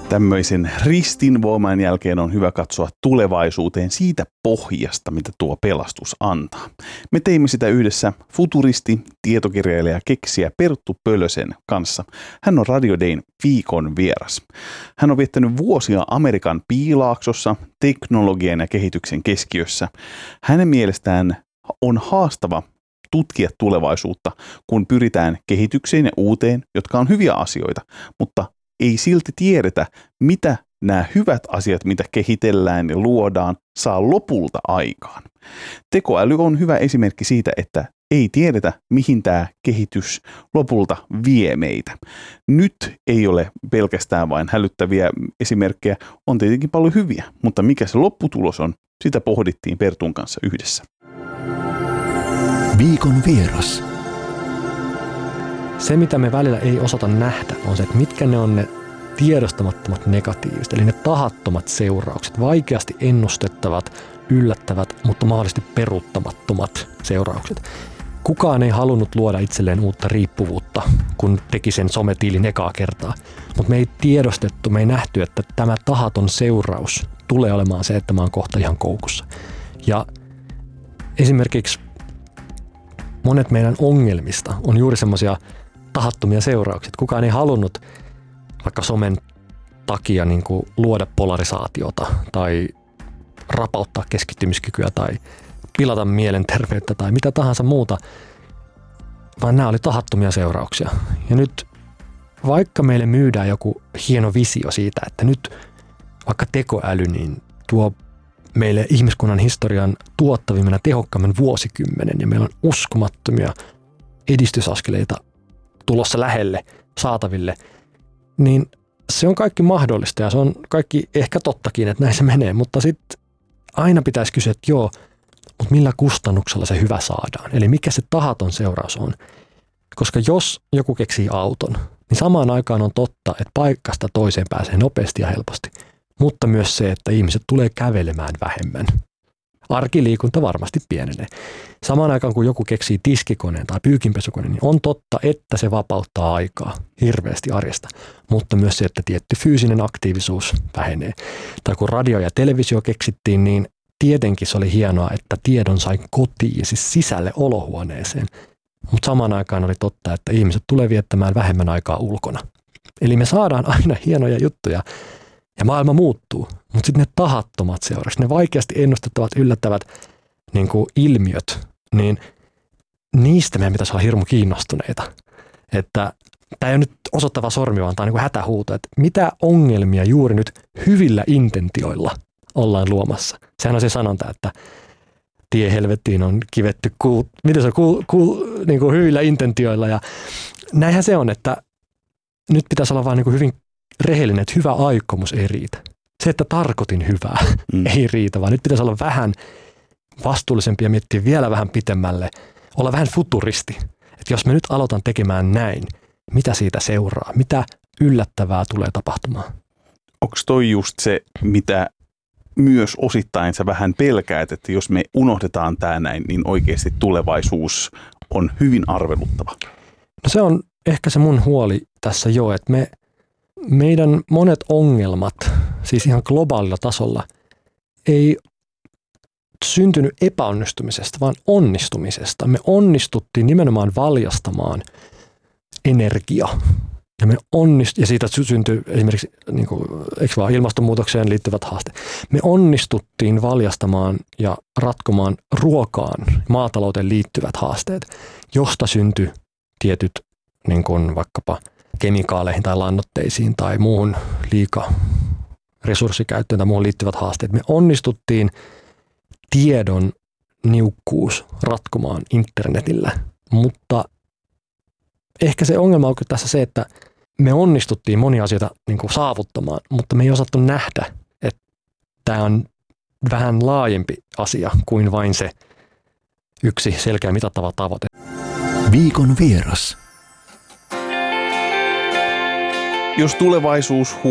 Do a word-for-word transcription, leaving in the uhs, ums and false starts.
Tämmöisen ristinvoiman jälkeen on hyvä katsoa tulevaisuuteen siitä pohjasta, mitä tuo pelastus antaa. Me teimme sitä yhdessä futuristi, tietokirjailija ja keksijä Perttu Pölösen kanssa. Hän on Radio Dayn viikon vieras. Hän on viettänyt vuosia Amerikan piilaaksossa, teknologian ja kehityksen keskiössä. Hänen mielestään on haastava tutkia tulevaisuutta, kun pyritään kehitykseen ja uuteen, jotka on hyviä asioita, mutta ei silti tiedetä, mitä nämä hyvät asiat, mitä kehitellään ja luodaan, saa lopulta aikaan. Tekoäly on hyvä esimerkki siitä, että ei tiedetä, mihin tämä kehitys lopulta vie meitä. Nyt ei ole pelkästään vain hälyttäviä esimerkkejä, on tietenkin paljon hyviä, mutta mikä se lopputulos on, sitä pohdittiin Pertun kanssa yhdessä. Viikon vieras. Se, mitä me välillä ei osata nähdä, on se, että mitkä ne on ne tiedostamattomat negatiiviset, eli ne tahattomat seuraukset, vaikeasti ennustettavat, yllättävät, mutta mahdollisesti peruuttamattomat seuraukset. Kukaan ei halunnut luoda itselleen uutta riippuvuutta, kun teki sen sometilin ekaa kertaa. Mutta me ei tiedostettu, me ei nähty, että tämä tahaton seuraus tulee olemaan se, että mä oon kohta ihan koukussa. Ja esimerkiksi monet meidän ongelmista on juuri semmoisia tahattomia seurauksia. Kukaan ei halunnut vaikka somen takia niin kuin luoda polarisaatiota tai rapauttaa keskittymiskykyä tai pilata mielenterveyttä tai mitä tahansa muuta, vaan nämä oli tahattomia seurauksia. Ja nyt vaikka meille myydään joku hieno visio siitä, että nyt vaikka tekoäly niin tuo meille ihmiskunnan historian tuottavimman ja tehokkaamman vuosikymmenen ja meillä on uskomattomia edistysaskeleita tulossa lähelle, saataville, niin se on kaikki mahdollista ja se on kaikki ehkä tottakin, että näin se menee, mutta sitten aina pitäisi kysyä, että joo, mutta millä kustannuksella se hyvä saadaan? Eli mikä se tahaton seuraus on? Koska jos joku keksii auton, niin samaan aikaan on totta, että paikasta toiseen pääsee nopeasti ja helposti, mutta myös se, että ihmiset tulee kävelemään vähemmän. Arkiliikunta varmasti pienenee. Samaan aikaan, kun joku keksii tiskikoneen tai pyykinpesukoneen, niin on totta, että se vapauttaa aikaa hirveästi arjesta, mutta myös se, että tietty fyysinen aktiivisuus vähenee. Tai kun radio ja televisio keksittiin, niin tietenkin se oli hienoa, että tiedon sai kotiin, siis sisälle olohuoneeseen. Mutta samaan aikaan oli totta, että ihmiset tulee viettämään vähemmän aikaa ulkona. Eli me saadaan aina hienoja juttuja ja maailma muuttuu, mutta sitten ne tahattomat seuraukset, ne vaikeasti ennustettavat, yllättävät niin kuin ilmiöt, niin niistä meidän pitäisi olla hirmu kiinnostuneita. Että tämä ei ole nyt osoittava sormi, vaan tämä on niin kuin hätähuuto, että mitä ongelmia juuri nyt hyvillä intentioilla ollaan luomassa. Sehän on se sanonta, että tie helvettiin on kivetty kuu, mitä se on, kuu, kuu, niin kuin hyvillä intentioilla. Ja näinhän se on, että nyt pitäisi olla vaan niin kuin hyvin rehellinen, että hyvä aikomus ei riitä. Se, että tarkoitin hyvää, mm. ei riitä, vaan nyt pitäisi olla vähän vastuullisempi ja miettiä vielä vähän pitemmälle, olla vähän futuristi. Että jos mä nyt aloitan tekemään näin, mitä siitä seuraa, mitä yllättävää tulee tapahtumaan? Onko toi just se, mitä myös osittain sä vähän pelkäät, että jos me unohdetaan tää näin, niin oikeasti tulevaisuus on hyvin arveluttava? No se on ehkä se mun huoli tässä jo, että me, meidän monet ongelmat, siis ihan globaalilla tasolla, ei syntynyt epäonnistumisesta, vaan onnistumisesta. Me onnistuttiin nimenomaan valjastamaan energia. Ja, me onnist- ja siitä syntyi esimerkiksi niin kuin, eikö vaan, ilmastonmuutokseen liittyvät haasteet. Me onnistuttiin valjastamaan ja ratkomaan ruokaan, maatalouteen liittyvät haasteet, josta syntyi tietyt niin kuin vaikkapa kemikaaleihin tai lannoitteisiin tai muuhun liika resurssikäyttöön tai muuhun liittyvät haasteet. Me onnistuttiin tiedon niukkuus ratkomaan internetillä, mutta ehkä se ongelma on tässä se, että me onnistuttiin monia asioita niin kuin saavuttamaan, mutta me ei osattu nähdä, että tämä on vähän laajempi asia kuin vain se yksi selkeä mitattava tavoite. Viikon vieras. Jos tulevaisuus